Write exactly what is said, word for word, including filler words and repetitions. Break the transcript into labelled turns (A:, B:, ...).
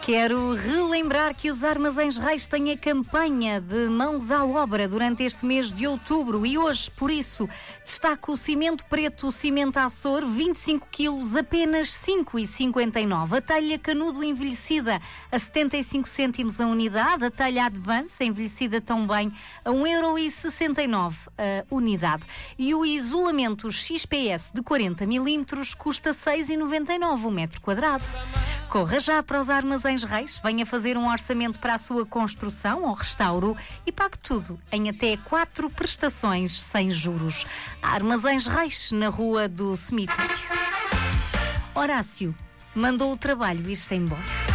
A: Quero relembrar que os Armazéns Reis têm a campanha de mãos à obra durante este mês de outubro e hoje, por isso, destaco o cimento preto, o cimento Açor, vinte e cinco quilos, apenas cinco vírgula cinquenta e nove. A telha canudo envelhecida a setenta e cinco cêntimos a unidade, a telha Advance envelhecida também a um vírgula sessenta e nove a unidade. E o isolamento X P S de quarenta milímetros custa seis vírgula noventa e nove o metro quadrado. Corra já para os Armazéns Reis, venha fazer um orçamento para a sua construção ou restauro e pague tudo em até quatro prestações sem juros. Armazéns Reis, na Rua do Cemitério. Horácio mandou o trabalho ir-se embora.